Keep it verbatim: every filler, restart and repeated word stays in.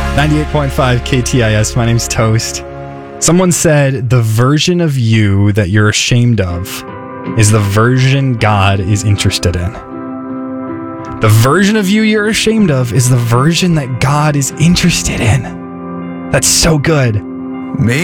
ninety-eight point five K T I S. My name's Toast. Someone said the version of you that you're ashamed of is the version God is interested in. The version of you you're ashamed of is the version that God is interested in. That's so good. Maybe